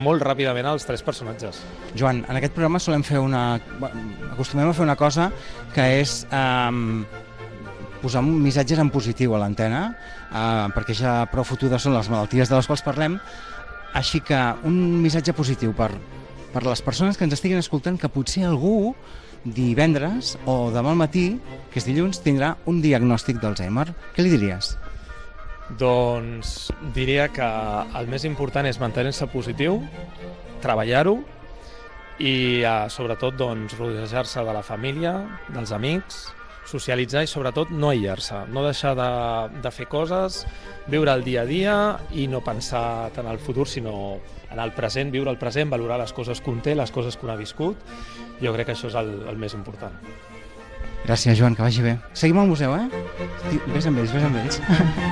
molt ràpidament els tres personatges. Joan, en aquest programa acostumem a fer una cosa que és posar missatges en positiu a l'antena, perquè ja prou fotudes són les malalties de les quals parlem, així que un missatge positiu per les persones que ens estiguin escoltant, que potser algú divendres o demà al matí, que és dilluns, tindrà un diagnòstic d'Alzheimer. Què li diries? Doncs diria que el més important és mantenir-se positiu, treballar-ho i sobretot rodejar-se de la família, dels amics, socialitzar i sobretot no aïllar-se, no deixar de fer coses, viure el dia a dia i no pensar tant en el futur sinó en el present, viure el present, valorar les coses que un té, les coses que un ha viscut. Jo crec que això és el més important. Gràcies, Joan, que vagi bé. Seguim al museu, eh? Ves amb ells, ves amb ells.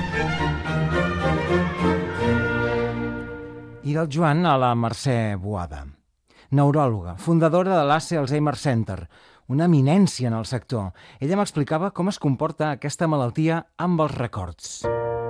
I del Joan a la Mercè Boada, neuròloga, fundadora de l'ACE Alzheimer Center, una eminència en el sector. Ella m'explicava com es comporta aquesta malaltia amb els records.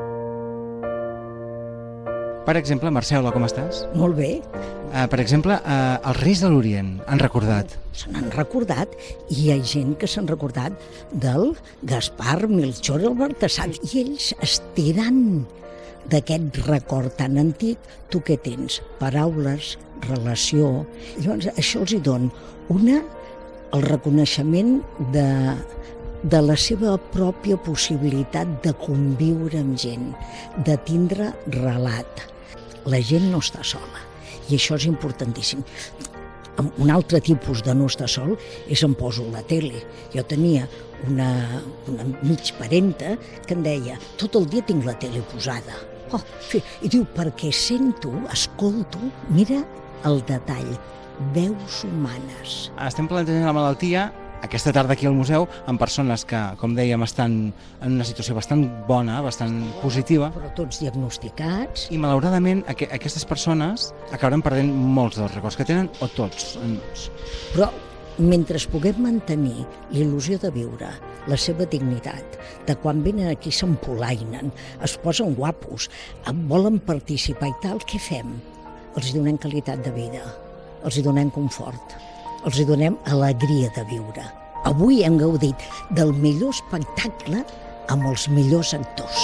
Per exemple, Mercè, hola, com estàs? Molt bé. Per exemple, els Reis de l'Orient han recordat. Se n'han recordat i hi ha gent que s'han recordat del Gaspar, Melchor i el Baltasar. I ells estiran d'aquest record tan antic. Tu què tens? Paraules, relació. Llavors, això els hi dona el reconeixement de la seva pròpia possibilitat de conviure amb gent, de tindre relat. La gent no està sola, i això és importantíssim. Un altre tipus de no estar sol és em poso la tele. Jo tenia una mig parenta que em deia tot el dia tinc la tele posada. I diu, perquè sento, escolto, mira el detall, veus humanes. Estem plantejant la malaltia aquesta tarda aquí al museu amb persones que, com dèiem, estan en una situació bastant bona, bastant positiva. Però tots diagnosticats. I malauradament aquestes persones acabaran perdent molts dels records que tenen, o tots. Però mentre puguem mantenir l'il·lusió de viure, la seva dignitat, de quan venen aquí s'empolainen, es posen guapos, volen participar i tal, què fem? Els donem qualitat de vida, els donem confort, els donem alegria de viure. Avui hem gaudit del millor espectacle amb els millors actors.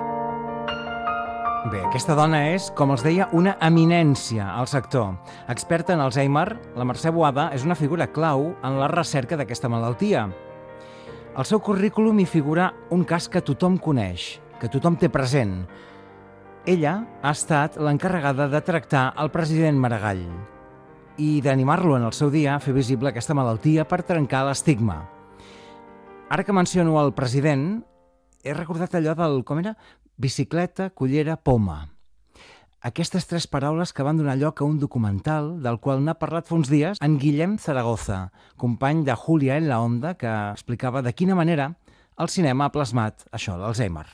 Bé, aquesta dona és, com els deia, una eminència al sector. Experta en Alzheimer, la Mercè Boada és una figura clau en la recerca d'aquesta malaltia. Al seu currículum hi figura un cas que tothom coneix, que tothom té present. Ella ha estat l'encarregada de tractar el president Maragall i d'animar-lo en el seu dia a fer visible aquesta malaltia per trencar l'estigma. Ara que menciono el president, he recordat allò del, com era? Bicicleta, cullera, poma. Aquestes tres paraules que van donar lloc a un documental del qual n'ha parlat fa uns dies en Guillem Zaragoza, company de Julia en la Onda, que explicava de quina manera el cinema ha plasmat això, l'Alzheimer.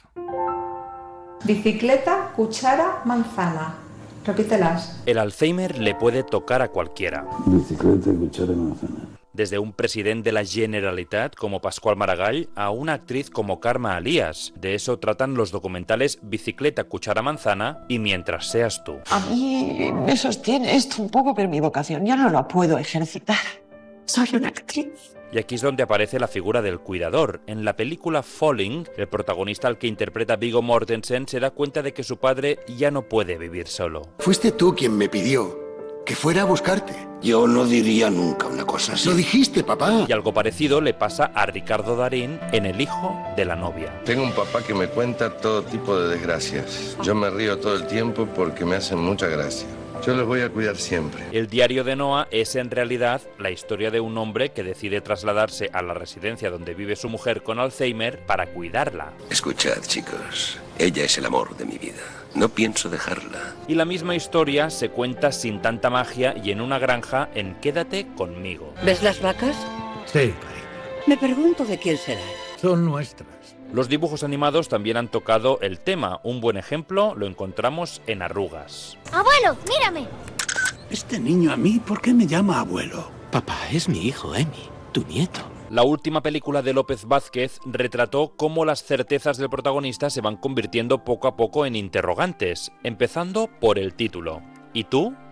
Bicicleta, cuchara, manzana. Repítelas. El Alzheimer le puede tocar a cualquiera. Bicicleta, cuchara, manzana. Desde un presidente de la Generalitat como Pascual Maragall a una actriz como Karma Alías. De eso tratan los documentales Bicicleta, cuchara, manzana y Mientras seas tú. A mí me sostiene esto un poco, pero mi vocación ya no la puedo ejercitar. Soy una actriz. Y aquí es donde aparece la figura del cuidador. En la película Falling, el protagonista al que interpreta Viggo Mortensen se da cuenta de que su padre ya no puede vivir solo. Fuiste tú quien me pidió que fuera a buscarte. Yo no diría nunca una cosa así. Lo dijiste, papá. Y algo parecido le pasa a Ricardo Darín en El hijo de la novia. Tengo un papá que me cuenta todo tipo de desgracias. Yo me río todo el tiempo porque me hacen mucha gracia. Yo les voy a cuidar siempre. El diario de Noah es en realidad la historia de un hombre que decide trasladarse a la residencia donde vive su mujer con Alzheimer para cuidarla. Escuchad, chicos. Ella es el amor de mi vida. No pienso dejarla. Y la misma historia se cuenta sin tanta magia y en una granja en Quédate conmigo. ¿Ves las vacas? Sí, cariño. Me pregunto de quién serán. Son nuestras. Los dibujos animados también han tocado el tema. Un buen ejemplo lo encontramos en Arrugas. ¡Abuelo, mírame! Este niño a mí, ¿por qué me llama abuelo? Papá, es mi hijo, Emi, tu nieto. La última película de López Vázquez retrató cómo las certezas del protagonista se van convirtiendo poco a poco en interrogantes, empezando por el título. ¿Y tú?